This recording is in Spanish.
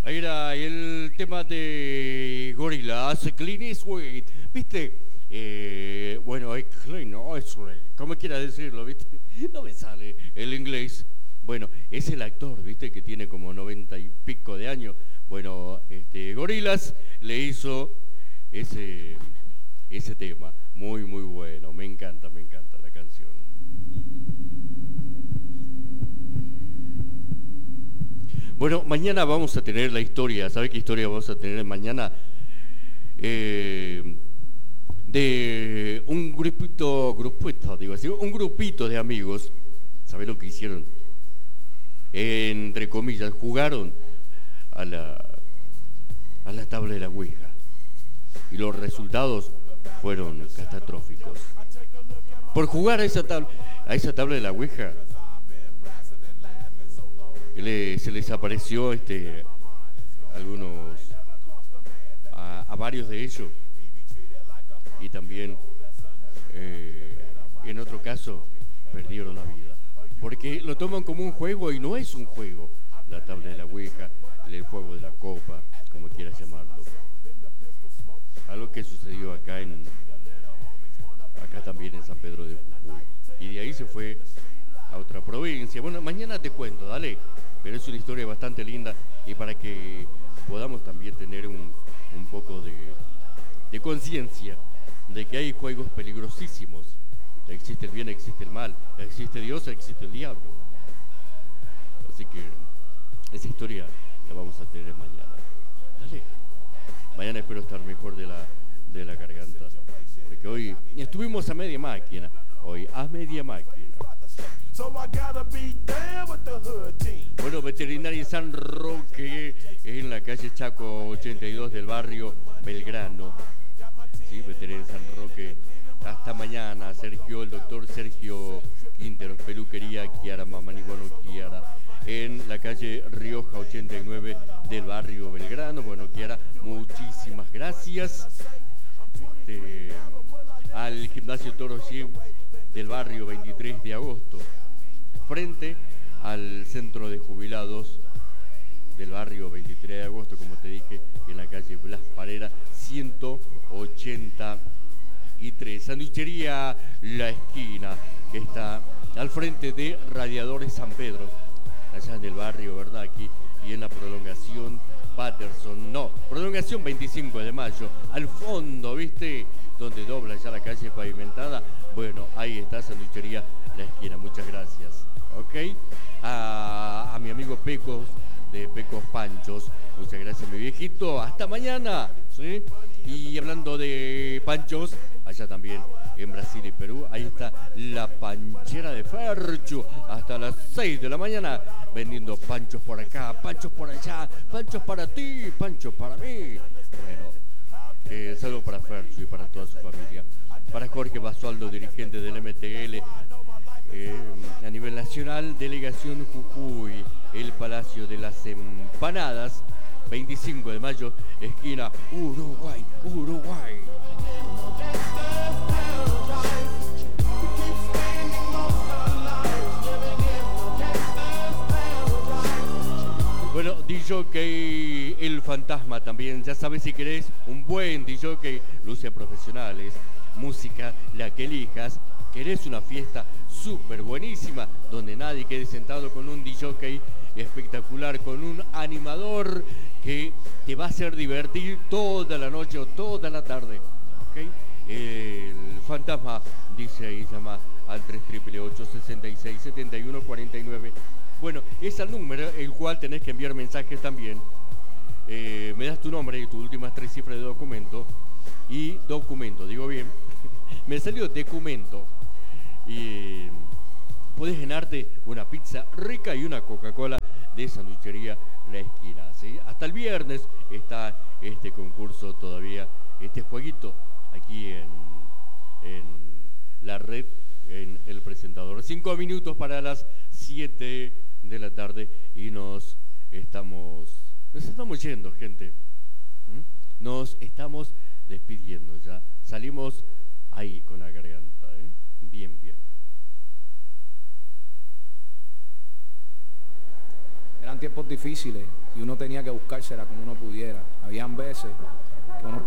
Ahí era el tema de Gorillaz, Clean Sweet, ¿viste? Bueno, es Clean Sweet, como quiera decirlo, ¿viste? No me sale el inglés. Bueno, es el actor, ¿viste? Que tiene como 90 y pico de años. Bueno, Gorillaz le hizo ese, ese tema. Muy, muy bueno. Me encanta la canción. Bueno, mañana vamos a tener la historia. ¿Sabe qué historia vamos a tener mañana? Eh, de un grupito, digo así, un grupito de amigos. ¿Sabe lo que hicieron? Entre comillas, jugaron a la tabla de la Ouija. Y los resultados fueron catastróficos. Por jugar a esa tabla de la Ouija, se les apareció algunos a varios de ellos, y también en otro caso perdieron la vida porque lo toman como un juego y no es un juego. La tabla de la Ouija, el juego de la copa, como quieras llamarlo. Algo que sucedió acá también en San Pedro de Jujuy, y de ahí se fue a otra provincia. Bueno, mañana te cuento, dale, pero es una historia bastante linda, y para que podamos también tener un poco de conciencia de que hay juegos peligrosísimos. Existe el bien, existe el mal, existe Dios, existe el diablo. Así que esa historia la vamos a tener mañana. Dale. Mañana espero estar mejor de la garganta, porque hoy estuvimos a media máquina. Hoy a media máquina. Bueno, Veterinaria San Roque, en la calle Chaco 82 del barrio Belgrano. Sí, Veterinaria San Roque. Hasta mañana, el doctor Sergio Quinteros, peluquería Kiara Mamanibono Kiara, en la calle Rioja 89 del barrio Belgrano. Bueno, Kiara, muchísimas gracias. Al gimnasio Toro del barrio 23 de agosto, frente al centro de jubilados del barrio 23 de agosto, como te dije, en la calle Blas Parera 183. Sanduichería La Esquina, que está al frente de Radiadores San Pedro, allá en el barrio, ¿verdad? Aquí, y en la prolongación Patterson, no, prolongación 25 de mayo, al fondo, ¿viste? Donde dobla ya la calle pavimentada. Bueno, ahí está Sanduichería La Esquina, muchas gracias, ¿ok? A mi amigo Pecos, de Pecos Panchos, muchas gracias, mi viejito, hasta mañana, ¿sí? Y hablando de panchos, allá también en Brasil y Perú, ahí está la panchera de Ferchu, hasta las 6 de la mañana, vendiendo panchos por acá, panchos por allá, panchos para ti, panchos para mí. Bueno, saludo para Ferchu y para toda su familia. Para Jorge Basualdo, dirigente del MTL, a nivel nacional, delegación Jujuy, el Palacio de las Empanadas, 25 de mayo, esquina Uruguay, Uruguay. Bueno, DJ El Fantasma también, ya sabes, si querés un buen DJ, luces profesionales, música, la que elijas. Querés una fiesta súper buenísima, donde nadie quede sentado, con un DJ espectacular, con un animador que te va a hacer divertir toda la noche o toda la tarde, ¿okay? El Fantasma dice y llama al 3888-667149. Bueno, es el número el cual tenés que enviar mensajes también. Me das tu nombre y tus últimas 3 cifras de documento. Y documento, digo bien. Me salió documento. Y podés llenarte una pizza rica y una Coca-Cola de Sanduichería La Esquina, ¿sí? Hasta el viernes está este concurso todavía, este jueguito aquí en la red, en El Presentador. 5 minutos para las 7 de la tarde y nos estamos yendo, gente. Nos estamos despidiendo ya. Salimos ahí con la garganta, ¿eh? Bien, bien. Eran tiempos difíciles y uno tenía que buscársela como uno pudiera. Habían veces